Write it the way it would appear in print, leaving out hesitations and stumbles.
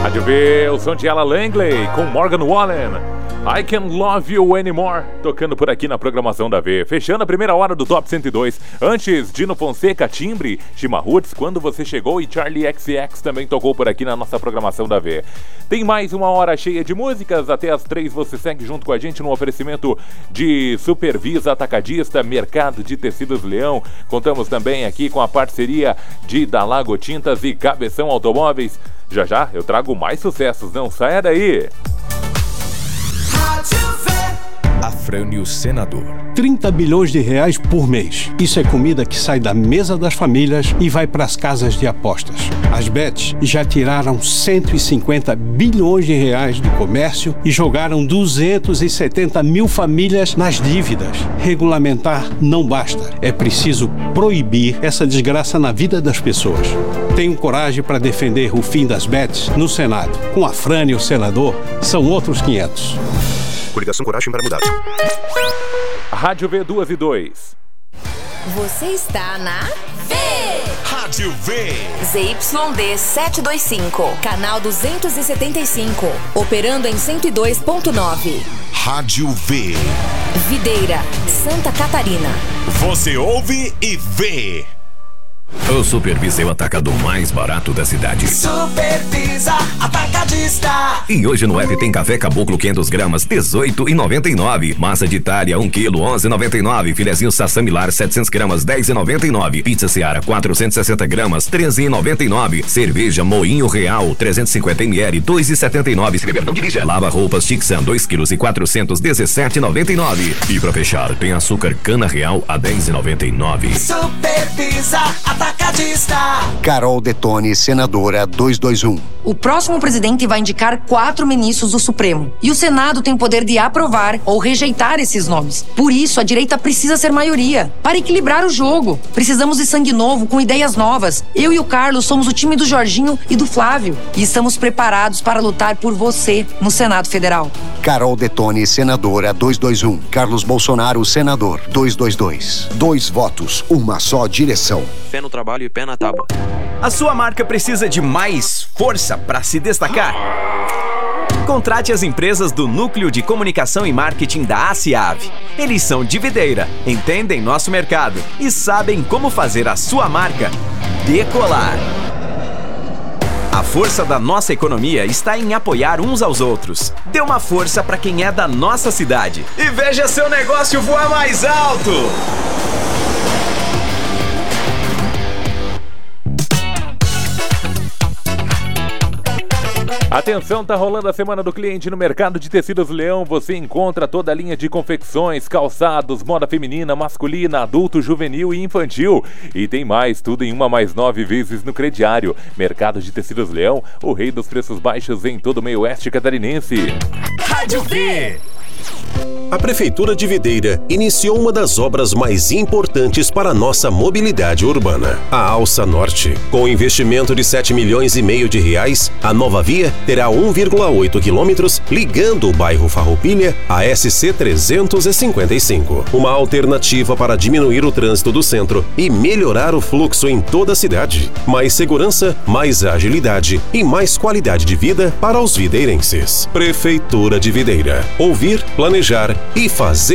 Rádio V, o som de Ella Langley com Morgan Wallen. I Can Love You Anymore, tocando por aqui na programação da V. Fechando a primeira hora do Top 102. Antes, Dino Fonseca, Timbre, Chima Roots, Quando Você Chegou e Charlie XX também tocou por aqui na nossa programação da V. Tem mais uma hora cheia de músicas. Até as 3 você segue junto com a gente no oferecimento de Supervisa Atacadista, Mercado de Tecidos Leão. Contamos também aqui com a parceria de Dalago Tintas e Cabeção Automóveis. Já já eu trago mais sucessos, não saia daí! Afrânio Senador. 30 bilhões de reais por mês. Isso é comida que sai da mesa das famílias e vai para as casas de apostas. As bets já tiraram 150 bilhões de reais do comércio e jogaram 270 mil famílias nas dívidas. Regulamentar não basta. É preciso proibir essa desgraça na vida das pessoas. Tenho coragem para defender o fim das bets no Senado. Com Afrânio Senador, são outros 500. Coligação Coragem para Mudar. Rádio V 2 e 2. Você está na V. Rádio V. ZYD 725, canal 275, operando em 102.9. Rádio V. Videira, Santa Catarina. Você ouve e vê. O Supervisa é o atacador mais barato da cidade. Supervisa Atacadista. E hoje no app tem café caboclo 500 gramas, R$18,99. Massa de Itália 1 kg, R$11,99. Filezinho Sassamilar 700 gramas, R$10,99. Pizza Seara 460 gramas, R$13,99. Cerveja Moinho Real 350 ml, R$2,79. Se beber não dirija. Lava roupas Tixan 2 kg e 400, R$17,99. E pra fechar tem açúcar Cana Real a R$10,99. Supervisa Atacadista. Carol Detone, senadora 221. O próximo presidente vai indicar 4 ministros do Supremo. E o Senado tem o poder de aprovar ou rejeitar esses nomes. Por isso, a direita precisa ser maioria. Para equilibrar o jogo. Precisamos de sangue novo, com ideias novas. Eu e o Carlos somos o time do Jorginho e do Flávio. E estamos preparados para lutar por você no Senado Federal. Carol Detone, senadora 221. Carlos Bolsonaro, senador 222. 2 votos, uma só direção. Pé no trabalho e pé na tábua. A sua marca precisa de mais força para se destacar? Contrate as empresas do Núcleo de Comunicação e Marketing da ACIAV. Eles são de Videira, entendem nosso mercado e sabem como fazer a sua marca decolar. A força da nossa economia está em apoiar uns aos outros. Dê uma força para quem é da nossa cidade e veja seu negócio voar mais alto! Atenção, tá rolando a Semana do Cliente no Mercado de Tecidos Leão. Você encontra toda a linha de confecções, calçados, moda feminina, masculina, adulto, juvenil e infantil. E tem mais, tudo em 1 mais 9 vezes no crediário. Mercado de Tecidos Leão, o rei dos preços baixos em todo o meio oeste catarinense. Rádio V. A Prefeitura de Videira iniciou uma das obras mais importantes para a nossa mobilidade urbana, a Alça Norte. Com investimento de R$7,5 milhões de reais, a nova via terá 1,8 quilômetros ligando o bairro Farroupilha à SC 355. Uma alternativa para diminuir o trânsito do centro e melhorar o fluxo em toda a cidade. Mais segurança, mais agilidade e mais qualidade de vida para os videirenses. Prefeitura de Videira. Ouvir, planejar e fazer